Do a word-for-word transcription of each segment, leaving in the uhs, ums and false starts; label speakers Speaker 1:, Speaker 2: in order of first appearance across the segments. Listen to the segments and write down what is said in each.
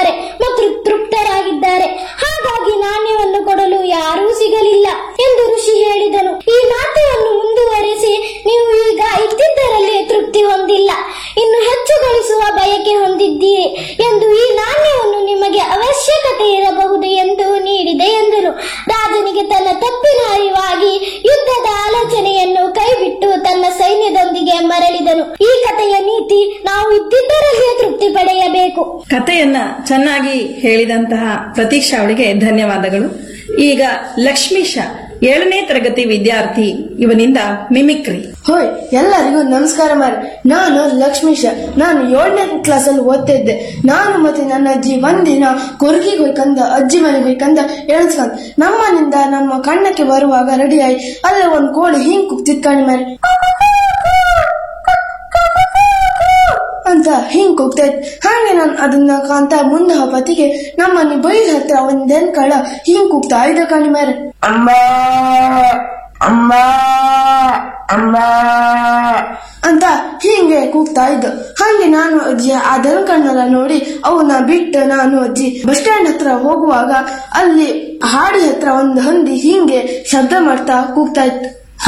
Speaker 1: ಇದ್ದಾರೆ ಮತ್ತು ತೃಪ್ತರಾಗಿದ್ದಾರೆ. ಹಾಗಾಗಿ ನಾಣ್ಯವನ್ನು ಕೊಡಲು ಯಾರೂ ಸಿಗಲಿಲ್ಲ ಎಂದು ಋಷಿ ಹೇಳಿದನು. ಈ ಮಾತನ್ನು ಮುಂದುವರೆಸಿ, ನೀವು ಈಗ ಇದ್ದಿದ್ದರಲ್ಲಿ ತೃಪ್ತಿ ಹೊಂದಿಲ್ಲ, ಇನ್ನು ಹೆಚ್ಚು ಗಳಿಸುವ ಬಯಕೆ ಹೊಂದಿದ್ದೀರಿ ಎಂದು ಈ ನಾಣ್ಯವನ್ನು ನಿಮಗೆ ಅವಶ್ಯಕತೆ ಇರಬಹುದು ಎಂದು ನೀಡಿದೆ ಎಂದನು. ರಾಜನಿಗೆ ತನ್ನ ತಪ್ಪಿನ ಅರಿವಾಗಿ ಯುದ್ಧದ ಆಲೋಚನೆಯನ್ನು ಕೈಬಿಟ್ಟು ತನ್ನ ಸೈನ್ಯದೊಂದಿಗೆ ಮರಳಿದನು. ಈ ಕಥೆಯ ನೀತಿ, ನಾವು ಇದ್ದಿದ್ದರಲ್ಲಿಯೇ ತೃಪ್ತಿ ಪಡೆಯಬೇಕು.
Speaker 2: ಕಥೆಯನ್ನ ಚೆನ್ನಾಗಿ ಹೇಳಿದಂತಹ ಪ್ರತೀಕ್ಷಾ ಅವಳಿಗೆ ಧನ್ಯವಾದಗಳು. ಈಗ ಲಕ್ಷ್ಮೀಶ ಏಳನೇ ತರಗತಿ ವಿದ್ಯಾರ್ಥಿ, ಇವನಿಂದ ಮಿಮಿಕ್ರಿ.
Speaker 3: ಹೋಯ್, ಎಲ್ಲರಿಗೂ ನಮಸ್ಕಾರ ಮಾರ. ನಾನು ಲಕ್ಷ್ಮೀಶ. ನಾನು ಏಳನೇ ಕ್ಲಾಸ್ ಅಲ್ಲಿ ಓದ್ತಿದ್ದೆ. ನಾನು ಮತ್ತೆ ನನ್ನ ಅಜ್ಜಿ ಒಂದಿನ ಕೊರ್ಗಿಗೆ ಹೋಯ್ಕಂದ ಅಜ್ಜಿ ಮನೆಗೆ ಹೋಯ್ಕಂದ ಎಳ್ಸ್ಕೊಂಡ್ ನಮ್ಮನಿಂದ ನಮ್ಮ ಕಣ್ಣಕ್ಕೆ ಬರುವಾಗ ರೆಡಿ ಆಗಿ ಅಲ್ಲೇ ಒಂದ್ ಕೋಳಿ ಹಿಂಗ್ ಕುಗ್ತಿದ್ ಕಣಿ ಮಾರಿ ಅಂತ ಹಿಂಗ್ ಕೂಗ್ತೈತ್. ಹಾಗೆ ನಾನು ಅದನ್ನ ಕಾಂತ ಮುಂದೆ ಹೊತ್ತಿಗೆ ನಮ್ಮನೆ ಬೈದ ಹತ್ರ ಒಂದೇನ್ ಕಳ ಹಿಂಗ್ ಕೂಗ್ತಾ ಇದ್ದ ಕಣಿ ಮಾರಿ. ಅಮ್ಮ ಅಮ್ಮ ಅಮ್ಮ ಅಂತ ಹಿಂಗೆ ಕೂಗ್ತಾ ಇದ್ದ. ಹಾಗೆ ನಾನು ಅಜ್ಜಿ ಆ ದನ ಕಣ್ಣೆಲ್ಲ ನೋಡಿ ಅವನ್ನ ಬಿಟ್ಟು ನಾನು ಅಜ್ಜಿ ಬಸ್ ಸ್ಟ್ಯಾಂಡ್ ಹತ್ರ ಹೋಗುವಾಗ ಅಲ್ಲಿ ಹಾಡಿ ಹತ್ರ ಒಂದು ಹಂದಿ ಹಿಂಗೆ ಶಬ್ದ ಮಾಡ್ತಾ ಕೂಗ್ತಾ ಇತ್ತು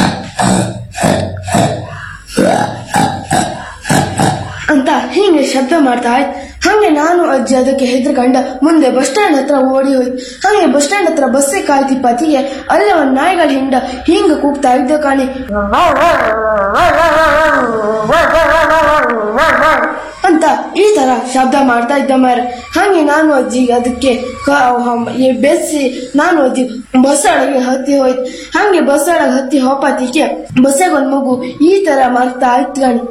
Speaker 3: ಅಂತ ಹಿಂಗೆ ಶಬ್ದ ಮಾಡ್ತಾ ಆಯ್ತು. ಹಂಗೆ ನಾನು ಅಜ್ಜಿ ಅದಕ್ಕೆ ಹೆದರ್ಕಂಡ ಮುಂದೆ ಬಸ್ ಸ್ಟ್ಯಾಂಡ್ ಹತ್ರ ಓಡಿ ಹೋಯ್ತು. ಹಂಗೆ ಬಸ್ ಸ್ಟ್ಯಾಂಡ್ ಹತ್ರ ಬಸ್ಸೇ ಕಾಯ್ತಿಪ್ಪತ್ತಿಗೆ ಅಲ್ಲೇ ಒಂದ್ ನಾಯಿಗಳ ಹಿಂಡ ಹಿಂಗ ಕೂಗ್ತಾ ಇದ್ದ ಕಾಣಿ ಅಂತ ಈ ತರ ಶಬ್ದ ಮಾಡ್ತಾ ಇದ್ದ ಮಾರ. ಹಂಗೆ ನಾನು ಅಜ್ಜಿ ಅದಕ್ಕೆ ಬೆಸಿ ನಾನು ಅಜ್ಜಿ ಬಸ್ ಒಳಗೆ ಹತ್ತಿ ಹೋಯ್ತು. ಹಂಗೆ ಬಸ್ ಒಳಗೆ ಹತ್ತಿ ಹೋಪತ್ತಿಗೆ ಬಸ್ಸಾಗ ಒಂದ್ ಮಗು ಈ ತರ ಮಾಡ್ತಾ ಇತ್ತು ಕಾಣಿ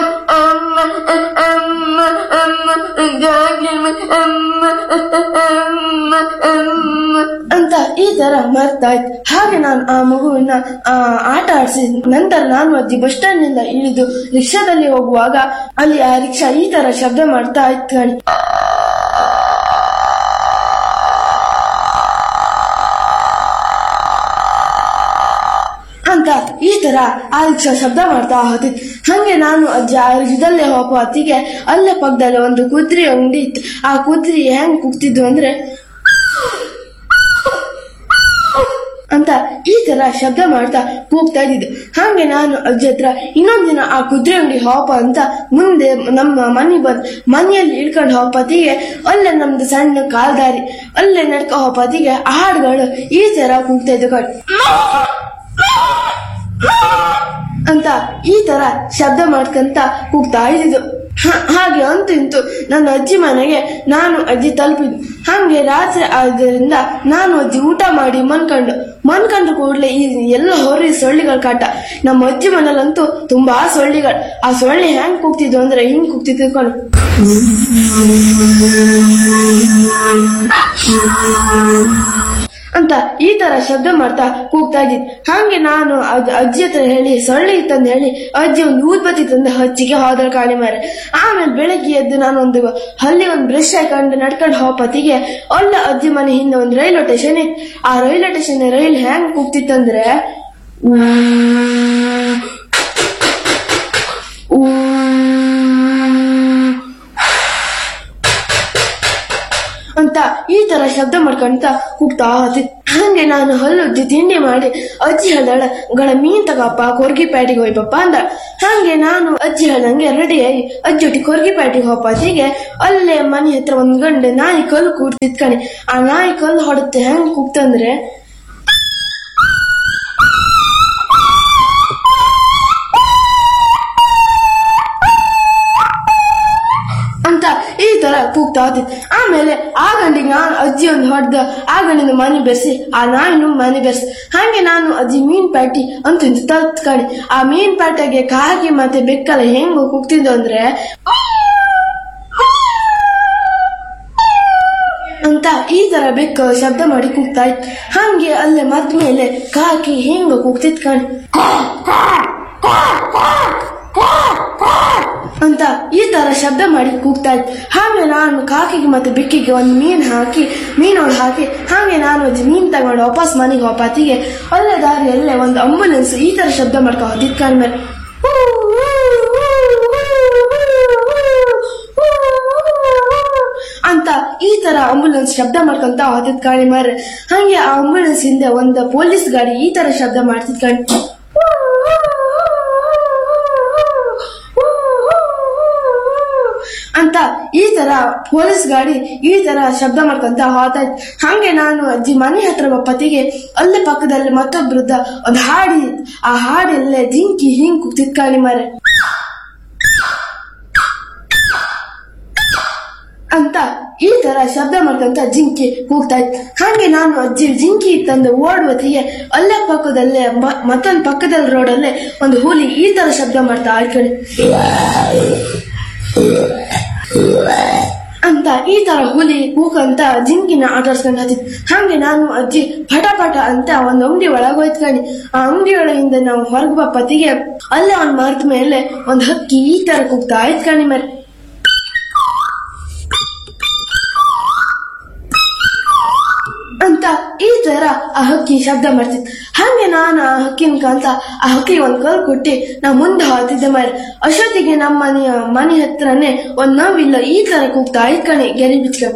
Speaker 3: ಅಂತ ಈ ತರ ಮಾಡ್ತಾ ಇತ್ತು. ಹಾಗೆ ನಾನು ಆ ಮಗುವಿನ ಆಟ ಆಡಿಸಿ ನಂತರ ನಾನು ಅಜ್ಜಿ ಬಸ್ ಸ್ಟ್ಯಾಂಡ್ ನಿಂದ ಇಳಿದು ರಿಕ್ಷಾದಲ್ಲಿ ಹೋಗುವಾಗ ಅಲ್ಲಿ ಆ ರಿಕ್ಷಾ ಈ ತರ ಶಬ್ದ ಮಾಡ್ತಾ ಇತ್ತು ಕಾಣಿ ಅಂತ ಈ ತರ ಆ ರಿಕ್ಷಾ ಶಬ್ದ ಮಾಡ್ತಾ ಹೋಗ್ತಿತ್ತು. ಹಂಗೆ ನಾನು ಅಜ್ಜಿ ಆ ರಿಕ್ಷಾದಲ್ಲೇ ಹೋಗೋ ಹೊತ್ತಿಗೆ ಅಲ್ಲೇ ಪಕ್ಕದಲ್ಲಿ ಒಂದು ಕುದ್ರಿ ಅಂಗಡಿ ಇತ್ತು. ಆ ಕುದ್ರಿ ಹೆಂಗ್ ಕೂಗ್ತಿದ್ವು ಅಂದ್ರೆ ಅಂತ ಈ ತರ ಶಬ್ದ ಮಾಡ್ತಾ ಕೂಗ್ತಾ ಇದ್ದಿದ್ದು. ಹಾಗೆ ನಾನು ಅಜ್ಜಿ ಹತ್ರ ಇನ್ನೊಂದಿನ ಆ ಕುದುರೆ ಅಂಗಡಿ ಹೋಪ ಅಂತ ಮುಂದೆ ನಮ್ಮ ಮನೆ ಬಂದ್ ಮನೆಯಲ್ಲಿ ಇಳ್ಕೊಂಡು ಹೋಪತಿಗೆ ಅಲ್ಲೇ ನಮ್ದು ಸಣ್ಣ ಕಾಲ್ದಾರಿ ಅಲ್ಲೇ ನಡ್ಕ ಹೋಪತಿಗೆ ಹಾಡುಗಳು ಈ ತರ ಕೂಗ್ತಾ ಇದ್ದು ಕಣ್ ಅಂತ ಈ ತರ ಶಬ್ದ ಮಾಡ್ಕಂತ ಕೂಗ್ತಾ ಇದ್ದಿದ್ದು. ಹಾಗೆ ಅಂತೂ ಇಂತು ನನ್ನ ಅಜ್ಜಿ ಮನೆಗೆ ನಾನು ಅಜ್ಜಿ ತಲುಪಿದ್ದು. ಹಂಗೆ ರಾತ್ರಿ ಆದ್ದರಿಂದ ನಾನು ಅಜ್ಜಿ ಊಟ ಮಾಡಿ ಮನ್ಕಂಡು ಮನ್ಕಂಡು ಕೂಡ್ಲೆ ಈ ಎಲ್ಲ ಹೊರಿ ಸೊಳ್ಳಿಗಳ ಕಾಟ. ನಮ್ಮ ಅಜ್ಜಿ ಮನೇಲಂತೂ ತುಂಬಾ ಸೊಳ್ಳಿಗಳು. ಆ ಸೊಳ್ಳಿ ಹೆಂಗ್ ಕೂಗ್ತಿದ್ವು ಅಂದ್ರೆ ಹಿಂಗ್ ಕೂಗ್ತಿದ್ದು ಕಣ್ ಅಂತ ಈ ತರ ಶಬ್ದ ಮಾಡ್ತಾ ಕೂಗ್ತಾ ಇದ್ದಿದ್. ಹಾಗೆ ನಾನು ಅಜ್ಜಿ ಹತ್ರ ಹೇಳಿ ಸೊಳ್ಳೆ ಇತ್ತಂದು ಹೇಳಿ ಅಜ್ಜಿ ಒಂದು ಊದ್ಬತ್ತಿ ತಂದು ಹಚ್ಚಿಗೆ ಹೋದ್ರ ಕಾಣಿ ಮಾರೆ. ಆಮೇಲೆ ಬೆಳಗ್ಗೆ ಎದ್ದು ನಾನು ಒಂದು ಹಲ್ಲಿ ಒಂದು ಬ್ರಷ್ ಹಾಕೊಂಡು ನಡ್ಕೊಂಡು ಹೋಪತ್ತಿಗೆ ಅಲ್ಲ ಅಜ್ಜಿ ಮನೆ ಹಿಂದೆ ಒಂದು ರೈಲ್ವೆ ಸ್ಟೇಷನ್ ಇತ್ತು. ಆ ರೈಲ್ವೆ ಸ್ಟೇಷನ್ ರೈಲ್ ಹೆಂಗ್ ಕೂಗ್ತಿತ್ತಂದ್ರೆ ಅಂತ ಈ ತರ ಶಬ್ದ ಮಾಡ್ಕೊಂತ ಕೂಗ್ತಾ ಹೋಗ್ತಿತ್ತು. ಹಂಗೆ ನಾನು ಹಲ್ಲುಜ್ಜಿ ತಿಂಡಿ ಮಾಡಿ ಅಜ್ಜಿ ಹೇಳ್ದಾಳ ಗಳ ಮೀನ್ ತಗಪ್ಪ ಕೊರ್ಗಿ ಪ್ಯಾಟಿಗೆ ಹೋಯ್ಪಪ್ಪ ಅಂದ. ಹಂಗೆ ನಾನು ಅಜ್ಜಿ ಹೇಳ್ದಂಗೆ ರೆಡಿಯಾಗಿ ಅಜ್ಜೊಟ್ಟಿ ಕೊರ್ಗಿ ಪ್ಯಾಟಿಗೆ ಹೋಪತ್ತಿಗೆ ಅಲ್ಲೇ ಮನೆ ಹತ್ರ ಒಂದ್ ಗಂಡೆ ನಾಯಿ ಕಲ್ಲು ಕೂಡ್ತಿತ್ ಕಣಿ. ಆ ನಾಯಿ ಕಲ್ಲು ಹೊಡುತ್ತೆ ಹೆಂಗ್ ಕೂಗ್ತಂದ್ರೆ ಅಂತ ಈ ತರ ಕೂಗ್ತಾ ಹೋಗ್ತಿತ್ತು. ಆಮೇಲೆ ಆ ಗಂಡಿಗೆ ನಾನು ಅಜ್ಜಿ ಒಂದು ಹೊಡೆದ ಆ ಗಂಡಿನ ಮನೆ ಬೆರೆಸಿ ಆ ನಾಯಿನ ಮನೆ ಬೆರೆಸಿ ಹಾಗೆ ನಾನು ಅಜ್ಜಿ ಮೀನ್ ಪ್ಯಾಟಿ ಅಂತ ತತ್ಕಣಿ. ಆ ಮೀನ್ ಪ್ಯಾಟಿಗೆ ಕಾಗಿ ಮತ್ತೆ ಬೆಕ್ಕಲ್ಲ ಹೆಂಗ ಕೂಗ್ತಿದ್ದು ಅಂದ್ರೆ ಅಂತ ಈ ತರ ಬೆಕ್ಕ ಶಬ್ದ ಮಾಡಿ ಕೂಗ್ತಾ ಇತ್ತು. ಹಂಗೆ ಅಲ್ಲೇ ಮತ್ ಮೇಲೆ ಕಾಕಿ ಹೆಂಗ ಕೂಗ್ತಿತ್ ಕಣಿ ಅಂತ ಈ ತರ ಶಬ್ದ ಮಾಡಿ ಕೂಗ್ತಾ ಇತ್ತು. ಹಾಗೆ ನಾನು ಕಾಕಿಗೆ ಮತ್ತೆ ಬೆಕ್ಕಿಗೆ ಒಂದು ಮೀನ್ ಹಾಕಿ ಮೀನೊಳಗೆ ಹಾಕಿ ಹಾಗೆ ನಾನು ಅಜ್ಜಿ ಮೀನ್ ತಗೊಂಡು ವಾಪಸ್ ಮನೆಗೆ ಹೋಪಾತಿಗೆ ಅಲ್ಲೇ ದಾರಿಯಲ್ಲೇ ಒಂದು ಆಂಬುಲೆನ್ಸ್ ಈ ತರ ಶಬ್ದ ಮಾಡ್ಕೊ ಹೋದಿತ್ ಕಾಣ್ಮೇಲೆ ಅಂತ ಈ ತರ ಆಂಬುಲೆನ್ಸ್ ಶಬ್ದ ಮಾಡ್ಕೊಂತ ಹೋತಿದ್ ಕಾಣಿ ಮಾರ್ರೆ. ಹಂಗೆ ಆ ಆಂಬುಲೆನ್ಸ್ ಹಿಂದೆ ಒಂದ್ ಪೊಲೀಸ್ ಗಾಡಿ ಈ ತರ ಶಬ್ದ ಮಾಡ್ತಿದ್ ಕಾಣಿ. ಅಂತ ಈ ತರ ಪೊಲೀಸ್ ಗಾಡಿ ಈ ತರ ಶಬ್ದ ಮಾಡ್ಕೊಂತ ಹೋತಾಯ್ತು. ಹಂಗೆ ನಾನು ಅಜ್ಜಿ ಮನೆ ಹತ್ರ ಪತಿಗೆ ಅಲ್ಲೇ ಪಕ್ಕದಲ್ಲಿ ಮತ್ತೊಬ್ರದ್ದ ಒಂದ್ ಹಾಡಿ, ಆ ಹಾಡಲ್ಲೇ ಜಿಂಕಿ ಹಿಂಗ್ ಕೂಗ್ತಿದ್ ಕಾಣಿ ಮಾರೆ ಅಂತ ಈ ತರ ಶಬ್ದ ಮಾಡ್ಕೊಂತ ಜಿಂಕಿ ಕೂಗ್ತಾ ಇತ್ತು. ಹಾಗೆ ನಾನು ಅಜ್ಜಿ ಜಿಂಕಿ ತಂದು ಓಡುವತ್ತಿಗೆ ಅಲ್ಲೇ ಪಕ್ಕದಲ್ಲೇ ಮತ್ತೊಂದು ಪಕ್ಕದಲ್ಲಿ ರೋಡಲ್ಲೇ ಒಂದು ಹುಲಿ ಈ ತರ ಶಬ್ದ ಮಾಡ್ತಾ ಆಡ್ಕಡೆ ಅಂತ ಈ ತರ ಹುಲಿ ಕೂಕಂತ ಜಿಂಕಿನ ಆಟಾಡ್ಸ್ಕೊಂಡ್ ಹತ್ತಿದ್. ಹಾಗೆ ನಾನು ಅಜ್ಜಿ ಪಟ ಪಟ ಅಂತ ಒಂದ್ ಅಂಗಡಿ ಒಳಗೋಯ್ತ್ಕಣಿ. ಆ ಅಂಗಡಿ ಒಳಗಿಂದ ನಾವು ಹೊರಗೆ ಬಪ್ಪತ್ತಿಗೆ ಅಲ್ಲೇ ಒಂದ್ ಮರದ ಮೇಲೆ ಒಂದ್ ಹಕ್ಕಿ ಈ ತರ ಕೂಗ್ತಾ ಆಯ್ತು ಕಣಿ ಮರ ಅಂತ ಈ ತರ ಆ ಹಕ್ಕಿ ಶಬ್ದ ಮಾಡ್ತಿತ್ತು. ಹಂಗೆ ನಾನು ಆ ಹಕ್ಕಿನ ಕಾಂತ ಆ ಹಕ್ಕಿ ಒಂದ್ ಕಲ್ ಕೊಟ್ಟಿ ನಾ ಮುಂದೆ ಹೋಗ್ತಿದ್ದೆ ಮಾರಿ. ಅಷ್ಟೊತ್ತಿಗೆ ನಮ್ಮ ಮನೆಯ ಮನೆ ಹತ್ರನೇ ಒಂದ್ ನಾವಿಲ್ಲ ಈ ತರ ಕೂಗ್ತಾ ಇಟ್ಕಣಿ ಗೆರಿ ಬಿಚ್ಕೊಂಡ್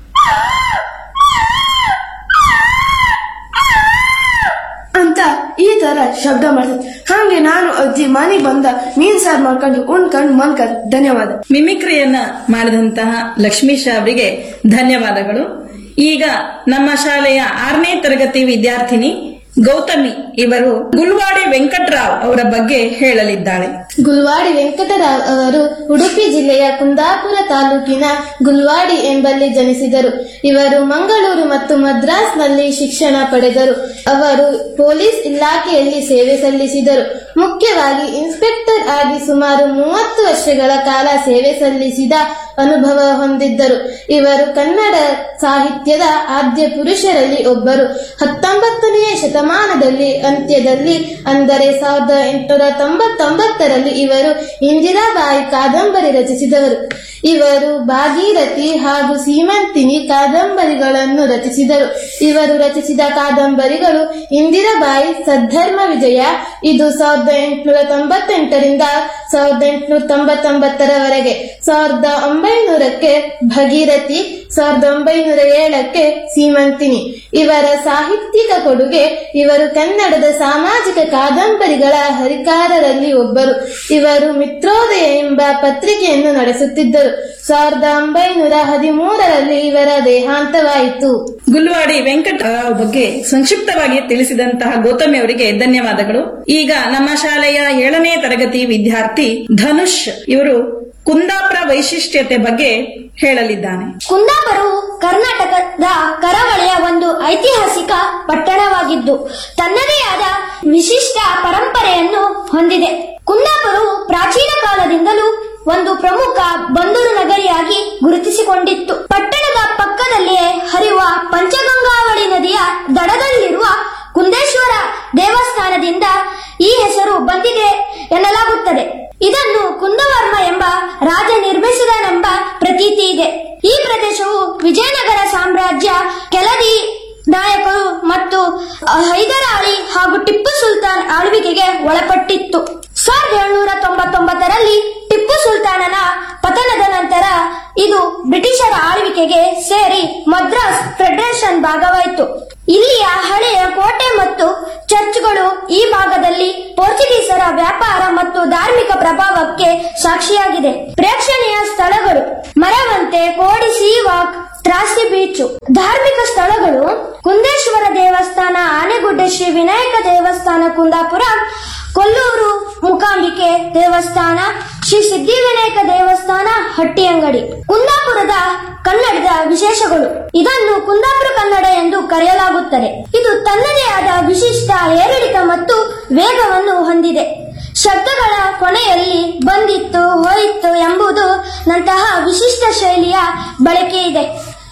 Speaker 3: ಅಂತ ಈ ತರ ಶಬ್ದ ಮಾಡ್ತಿತ್ತು. ಹಾಗೆ ನಾನು ಅಜ್ಜಿ ಮನೆ ಬಂದ ಮೀನ್ ಸಾರ್ ಮಾಡ್ಕೊಂಡು ಉಣ್ಕೊಂಡು ಮನ್ಕಂಡ್ ಧನ್ಯವಾದ.
Speaker 2: ಮಿಮಿಕ್ರಿಯನ್ನ ಮಾಡಿದಂತಹ ಲಕ್ಷ್ಮೀಶ ಅವರಿಗೆ ಧನ್ಯವಾದಗಳು. ಈಗ ನಮ್ಮ ಶಾಲೆಯ ಆರನೇ ತರಗತಿ ವಿದ್ಯಾರ್ಥಿನಿ ಗೌತಮಿ ಇವರು ಗುಲ್ವಾಡಿ ವೆಂಕಟರಾವ್ ಅವರ ಬಗ್ಗೆ ಹೇಳಲಿದ್ದಾಳೆ.
Speaker 4: ಗುಲ್ವಾಡಿ ವೆಂಕಟರಾವ್ ಅವರು ಉಡುಪಿ ಜಿಲ್ಲೆಯ ಕುಂದಾಪುರ ತಾಲೂಕಿನ ಗುಲ್ವಾಡಿ ಎಂಬಲ್ಲಿ ಜನಿಸಿದರು. ಇವರು ಮಂಗಳೂರು ಮತ್ತು ಮದ್ರಾಸ್ನಲ್ಲಿ ಶಿಕ್ಷಣ ಪಡೆದರು. ಅವರು ಪೊಲೀಸ್ ಇಲಾಖೆಯಲ್ಲಿ ಸೇವೆ ಸಲ್ಲಿಸಿದರು. ಮುಖ್ಯವಾಗಿ ಇನ್ಸ್ಪೆಕ್ಟರ್ ಆಗಿ ಸುಮಾರು ಮೂವತ್ತು ವರ್ಷಗಳ ಕಾಲ ಸೇವೆ ಸಲ್ಲಿಸಿದ ಅನುಭವ ಹೊಂದಿದ್ದರು. ಇವರು ಕನ್ನಡ ಸಾಹಿತ್ಯದ ಆದ್ಯ ಪುರುಷರಲ್ಲಿ ಒಬ್ಬರು. ಹತ್ತೊಂಬತ್ತನೆಯ ಶತಮಾನದಲ್ಲಿ ಅಂತ್ಯದಲ್ಲಿ ಅಂದರೆ ಸಾವಿರದ ಎಂಟುನೂರ ತೊಂಬತ್ತೊಂಬತ್ತರಲ್ಲಿ ಇವರು ಇಂದಿರಾಬಾಯಿ ಕಾದಂಬರಿ ರಚಿಸಿದವರು. ಇವರು ಭಾಗೀರಥಿ ಹಾಗೂ ಸೀಮಂತಿನಿ ಕಾದಂಬರಿಗಳನ್ನು ರಚಿಸಿದರು. ಇವರು ರಚಿಸಿದ ಕಾದಂಬರಿಗಳು ಇಂದಿರಾಬಾಯಿ, ಸದ್ಧರ್ಮ ವಿಜಯ, ಇದು ಸಾವಿರದ ಎಂಟುನೂರ ತೊಂಬತ್ತೆಂಟರಿಂದ ಸಾವಿರದ ಎಂಟುನೂರ ತೊಂಬತ್ತೊಂಬತ್ತರವರೆಗೆ, ಸಾವಿರದ ಒಂಬೈನೂರಕ್ಕೆ ಭಗೀರಥಿ, ಸಾವಿರದ ಒಂಬೈನೂರ ಏಳಕ್ಕೆ ಸೀಮಂತಿನಿ. ಇವರ ಸಾಹಿತ್ಯಿಕ ಕೊಡುಗೆ ಇವರು ಕನ್ನಡದ ಸಾಮಾಜಿಕ ಕಾದಂಬರಿಗಳ ಹರಿಕಾರರಲ್ಲಿ ಒಬ್ಬರು. ಇವರು ಮಿತ್ರೋದಯ ಎಂಬ ಪತ್ರಿಕೆಯನ್ನು ನಡೆಸುತ್ತಿದ್ದರು. ಸಾವಿರದ ಒಂಬೈನೂರ ಹದಿಮೂರರಲ್ಲಿ ಇವರ ದೇಹಾಂತವಾಯಿತು.
Speaker 2: ಗುಲ್ವಾಡಿ ವೆಂಕಟರಾವ್ ಬಗ್ಗೆ ಸಂಕ್ಷಿಪ್ತವಾಗಿ ತಿಳಿಸಿದಂತಹ ಗೌತಮಿ ಅವರಿಗೆ ಧನ್ಯವಾದಗಳು. ಈಗ ನಮ್ಮ ಶಾಲೆಯ ಏಳನೇ ತರಗತಿ ವಿದ್ಯಾರ್ಥಿ ಧನುಷ್ ಇವರು ಕುಂದಾಪುರ ವೈಶಿಷ್ಟ್ಯತೆ ಬಗ್ಗೆ ಹೇಳಲಿದ್ದಾನೆ.
Speaker 1: ಕುಂದಾಪುರವು ಕರ್ನಾಟಕದ ಕರಾವಳಿಯ ಒಂದು ಐತಿಹಾಸಿಕ ಪಟ್ಟಣವಾಗಿದ್ದು ತನ್ನದೇ ಆದ ವಿಶಿಷ್ಟ ಪರಂಪರೆಯನ್ನು ಹೊಂದಿದೆ. ಕುಂದಾಪುರವು ಪ್ರಾಚೀನ ಕಾಲದಿಂದಲೂ ಒಂದು ಪ್ರಮುಖ ಬಂದರು ನಗರಿಯಾಗಿ ಗುರುತಿಸಿಕೊಂಡಿತ್ತು. ಪಟ್ಟಣದ ಪಕ್ಕದಲ್ಲಿಯೇ ಹರಿಯುವ ಪಂಚಗಂಗಾವಳಿ ನದಿಯ ದಡದಲ್ಲಿರುವ ಕುಂದೇಶ್ವರ ದೇವಸ್ಥಾನದಿಂದ ಈ ಹೆಸರು ಬಂದಿದೆ ಎನ್ನಲಾಗುತ್ತದೆ. ಇದನ್ನು ಕುಂದವರ್ಮ ಎಂಬ ರಾಜ ನಿರ್ಮಿಸಿದನೆಂಬ ಪ್ರತೀತಿ ಇದೆ. ಈ ಪ್ರದೇಶವು ವಿಜಯನಗರ ಸಾಮ್ರಾಜ್ಯ, ಕೆಲದಿ ನಾಯಕರು ಮತ್ತು ಹೈದರಾಲಿ ಹಾಗೂ ಟಿಪ್ಪು ಸುಲ್ತಾನ್ ಆಳ್ವಿಕೆಗೆ ಒಳಪಟ್ಟಿತ್ತು. ಸಾವಿರದ ಏಳುನೂರ ತೊಂಬತ್ತೊಂಬತ್ತರಲ್ಲಿ ಟಿಪ್ಪು ಸುಲ್ತಾನನ ಪತನದ ನಂತರ ಇದು ಬ್ರಿಟಿಷರ ಆಳ್ವಿಕೆಗೆ ಸೇರಿ ಮದ್ರಾಸ್ ಫೆಡರೇಷನ್ ಭಾಗವಾಯಿತು. ಇಲ್ಲಿಯ ಹಳೆಯ ಕೋಟೆ ಮತ್ತು ಚರ್ಚ್ಗಳು ಈ ಭಾಗದಲ್ಲಿ ಪೋರ್ಚುಗೀಸರ ವ್ಯಾಪಾರ ಮತ್ತು ಧಾರ್ಮಿಕ ಪ್ರಭಾವಕ್ಕೆ ಸಾಕ್ಷಿಯಾಗಿದೆ. ಪ್ರೇಕ್ಷಣೀಯ ಸ್ಥಳಗಳು ಮರವಂತೆ, ಕೋಡಿ ಸೀ ವಾಕ್, ತ್ರಾಸಿ ಬೀಚು. ಧಾರ್ಮಿಕ ಸ್ಥಳಗಳು ಕುಂದೇಶ್ವರ ದೇವಸ್ಥಾನ, ಆನೆಗುಡ್ಡೆ ಶ್ರೀ ವಿನಾಯಕ ದೇವಸ್ಥಾನ ಕುಂದಾಪುರ, ಕೊಲ್ಲೂರು ಮೂಕಾಂಬಿಕೆ ದೇವಸ್ಥಾನ, ಶ್ರೀ ಸಿದ್ಧಿವಿನಾಯಕ ದೇವಸ್ಥಾನ, ಹಟ್ಟಿಯಂಗಡಿ. ಕುಂದಾಪುರದ ಕನ್ನಡದ ವಿಶೇಷಗಳು. ಇದನ್ನು ಕುಂದಾಪುರ ಕನ್ನಡ ಎಂದು ಕರೆಯಲಾಗುತ್ತದೆ. ಇದು ತನ್ನದೇ ಆದ ವಿಶಿಷ್ಟ ಏರಿಳಿತ ಮತ್ತು ವೇಗವನ್ನು ಹೊಂದಿದೆ. ಶಬ್ದಗಳ ಕೊನೆಯಲ್ಲಿ ಬಂದಿತ್ತು, ಹೋಯಿತು ಎಂಬುದು ನಂತಹ ವಿಶಿಷ್ಟ ಶೈಲಿಯ ಬಳಕೆ ಇದೆ.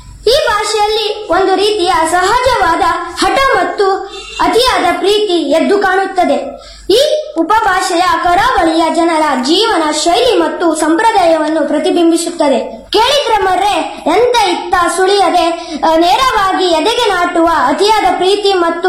Speaker 1: ಈ ಭಾಷೆಯಲ್ಲಿ ಒಂದು ರೀತಿಯ ಸಹಜವಾದ ಹಠ ಮತ್ತು ಅತಿಯಾದ ಪ್ರೀತಿ ಎದ್ದು ಕಾಣುತ್ತದೆ. ಈ ಉಪಭಾಷೆಯ ಕರಾವಳಿಯ ಜನರ ಜೀವನ ಶೈಲಿ ಮತ್ತು ಸಂಪ್ರದಾಯವನ್ನು ಪ್ರತಿಬಿಂಬಿಸುತ್ತದೆ. ಕೇಳಿದ್ರೆ ಮರ್ರೆ ಎಂತ ಇತ್ತ ಸುಳಿಯದೆ ನೇರವಾಗಿ ಎದೆಗೆ ನಾಟುವ ಅತಿಯಾದ ಪ್ರೀತಿ ಮತ್ತು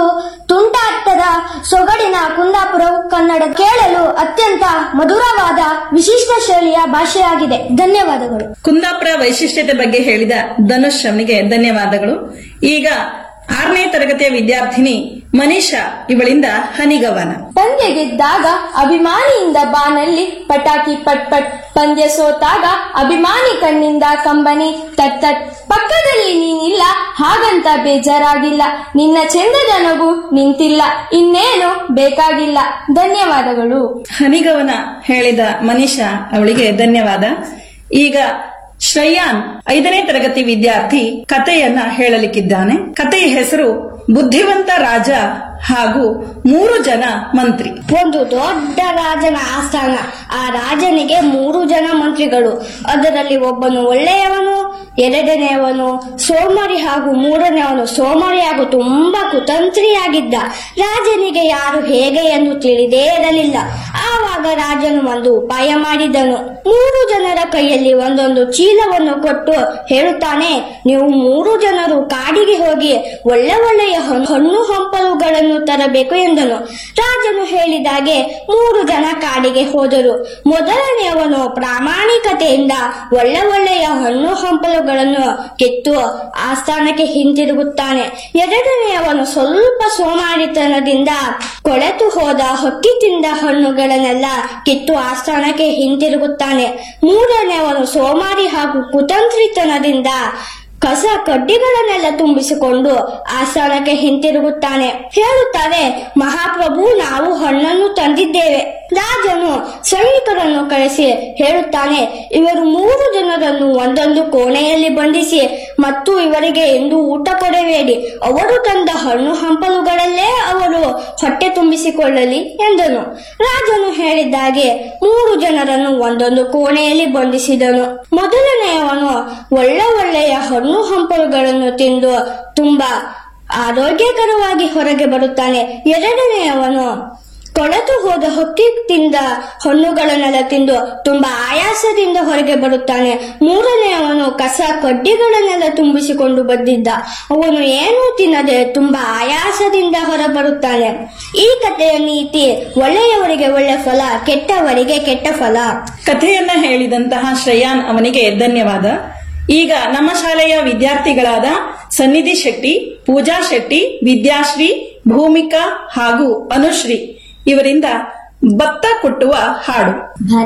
Speaker 1: ತುಂಟಾಟದ ಸೊಗಡಿನ ಕುಂದಾಪುರ ಕನ್ನಡ ಕೇಳಲು ಅತ್ಯಂತ ಮಧುರವಾದ ವಿಶಿಷ್ಟ ಶೈಲಿಯ ಭಾಷೆಯಾಗಿದೆ. ಧನ್ಯವಾದಗಳು.
Speaker 2: ಕುಂದಾಪುರ ವೈಶಿಷ್ಟ್ಯತೆ ಬಗ್ಗೆ ಹೇಳಿದ ಧನುಷ್ ಅವನಿಗೆ ಧನ್ಯವಾದಗಳು. ಈಗ ಆರನೇ ತರಗತಿಯ ವಿದ್ಯಾರ್ಥಿನಿ ಮನೀಷಾ ಇವಳಿಂದ ಹನಿಗವನ.
Speaker 4: ಪಂದ್ಯ ಗೆದ್ದಾಗ ಅಭಿಮಾನಿಯಿಂದ ಬಾನಲ್ಲಿ ಪಟಾಕಿ ಪಟ್ ಪಟ್, ಪಂದ್ಯ ಸೋತಾಗ ಅಭಿಮಾನಿ ಕಣ್ಣಿಂದ ಕಂಬನಿ ತಟ್ ತಟ್. ಪಕ್ಕದಲ್ಲಿ ನೀನಿಲ್ಲ ಹಾಗಂತ ಬೇಜಾರಾಗಿಲ್ಲ, ನಿನ್ನ ಚಂದದ ನಗು ನಿಂತಿಲ್ಲ, ಇನ್ನೇನು ಬೇಕಾಗಿಲ್ಲ. ಧನ್ಯವಾದಗಳು.
Speaker 2: ಹನಿಗವನ ಹೇಳಿದ ಮನೀಷಾ ಅವಳಿಗೆ ಧನ್ಯವಾದ. ಈಗ ಶ್ರೇಯಾನ್ ಐದನೇ ತರಗತಿ ವಿದ್ಯಾರ್ಥಿ ಕಥೆಯನ್ನ ಹೇಳಲಿಕ್ಕಿದ್ದಾನೆ. ಕಥೆಯ ಹೆಸರು ಬುದ್ಧಿವಂತ ರಾಜ ಹಾಗೂ ಮೂರು ಜನ ಮಂತ್ರಿ.
Speaker 1: ಒಂದು ದೊಡ್ಡ ರಾಜನ ಆಸ್ಥಾನ. ಆ ರಾಜನಿಗೆ ಮೂರು ಜನ ಮಂತ್ರಿಗಳು. ಅದರಲ್ಲಿ ಒಬ್ಬನು ಒಳ್ಳೆಯವನು, ಎರಡನೆಯವನು ಸೋಮಾರಿ ಹಾಗೂ ಮೂರನೆಯವನು ಸೋಮಾರಿ ಹಾಗೂ ತುಂಬಾ ಕುತಂತ್ರಿಯಾಗಿದ್ದ. ರಾಜನಿಗೆ ಯಾರು ಹೇಗೆ ಎಂದು ತಿಳಿದೇ ಇರಲಿಲ್ಲ. ಆವಾಗ ರಾಜನು ಒಂದು ಉಪಾಯ ಮಾಡಿದನು. ಮೂರು ಜನರ ಕೈಯಲ್ಲಿ ಒಂದೊಂದು ಚೀಲವನ್ನು ಕೊಟ್ಟು ಹೇಳುತ್ತಾನೆ, ನೀವು ಮೂರು ಜನರು ಕಾಡಿಗೆ ಹೋಗಿ ಒಳ್ಳೆ ಒಳ್ಳೆಯ ಹಣ್ಣು ಹಂಪಲುಗಳನ್ನು ತರಬೇಕು ಎಂದನು. ರಾಜನು ಹೇಳಿದಾಗೆ ಮೂರು ಜನ ಕಾಡಿಗೆ ಹೋದರು. ಮೊದಲನೆಯವನು ಪ್ರಾಮಾಣಿಕತೆಯಿಂದ ಒಳ್ಳೆ ಒಳ್ಳೆಯ ಹಣ್ಣು ಹಂಪಲುಗಳನ್ನು ಕಿತ್ತು ಆಸ್ಥಾನಕ್ಕೆ ಹಿಂತಿರುಗುತ್ತಾನೆ. ಎರಡನೆಯವನು ಸ್ವಲ್ಪ ಸೋಮಾರಿತನದಿಂದ ಕೊಳೆತು ಹೋದ ಹೊಕ್ಕಿ ತಿಂದ ಹಣ್ಣುಗಳನ್ನೆಲ್ಲ ಕಿತ್ತು ಆಸ್ಥಾನಕ್ಕೆ ಹಿಂತಿರುಗುತ್ತಾನೆ. ಮೂರನೆಯವನು ಸೋಮಾರಿ ಹಾಗೂ ಕುತಂತ್ರಿತನದಿಂದ ಕಸ ಕಡ್ಡಿಗಳನ್ನೆಲ್ಲ ತುಂಬಿಸಿಕೊಂಡು ಆಸ್ಥಾನಕ್ಕೆ ಹಿಂತಿರುಗುತ್ತಾನೆ. ಹೇಳುತ್ತಾರೆ, ಮಹಾಪ್ರಭು ನಾವು ಹಣ್ಣನ್ನು ತಂದಿದ್ದೇವೆ. ರಾಜನು ಸೈನಿಕರನ್ನು ಕಳಿಸಿ ಹೇಳುತ್ತಾನೆ, ಇವರು ಮೂರು ಜನರನ್ನು ಒಂದೊಂದು ಕೋಣೆಯಲ್ಲಿ ಬಂಧಿಸಿ ಮತ್ತು ಇವರಿಗೆ ಎಂದು ಊಟ ಕೊಡಬೇಡಿ. ಅವರು ತಂದ ಹಣ್ಣು ಹಂಪಲುಗಳಲ್ಲೇ ಅವರು ಹೊಟ್ಟೆ ತುಂಬಿಸಿಕೊಳ್ಳಲಿ ಎಂದನು. ರಾಜನು ಹೇಳಿದ್ದಾಗೆ ಮೂರು ಜನರನ್ನು ಒಂದೊಂದು ಕೋಣೆಯಲ್ಲಿ ಬಂಧಿಸಿದನು. ಮೊದಲನೆಯವನು ಒಳ್ಳೆ ಒಳ್ಳೆಯ ಹಣ್ಣು ಹಂಪಲುಗಳನ್ನು ತಿಂದು ತುಂಬಾ ಆರೋಗ್ಯಕರವಾಗಿ ಹೊರಗೆ ಬರುತ್ತಾನೆ. ಎರಡನೆಯವನು ಕೊಳೆತು ಹೋದ ಹೊಕ್ಕಿ ತಿಂದ ಹಣ್ಣುಗಳನ್ನೆಲ್ಲ ತಿಂದು ತುಂಬಾ ಆಯಾಸದಿಂದ ಹೊರಗೆ ಬರುತ್ತಾನೆ. ಮೂರನೆಯವನು ಕಸ ಕಡ್ಡಿಗಳನ್ನೆಲ್ಲ ತುಂಬಿಸಿಕೊಂಡು ಬಂದಿದ್ದ. ಅವನು ಏನೂ ತಿನ್ನದೆ ತುಂಬಾ ಆಯಾಸದಿಂದ ಹೊರಬರುತ್ತಾನೆ. ಈ ಕಥೆಯ ನೀತಿ ಒಳ್ಳೆಯವರಿಗೆ ಒಳ್ಳೆ ಫಲ, ಕೆಟ್ಟವರಿಗೆ ಕೆಟ್ಟ ಫಲ.
Speaker 2: ಕಥೆಯನ್ನ ಹೇಳಿದಂತಹ ಶ್ರೇಯಾನ್ ಅವನಿಗೆ ಧನ್ಯವಾದ. ಈಗ ನಮ್ಮ ಶಾಲೆಯ ವಿದ್ಯಾರ್ಥಿಗಳಾದ ಸನ್ನಿಧಿ ಶೆಟ್ಟಿ, ಪೂಜಾ ಶೆಟ್ಟಿ, ವಿದ್ಯಾಶ್ರೀ, ಭೂಮಿಕಾ ಹಾಗೂ ಅನುಶ್ರೀ ಇವರಿಂದ ಭತ್ತ ಕುಟ್ಟುವ ಹಾಡು.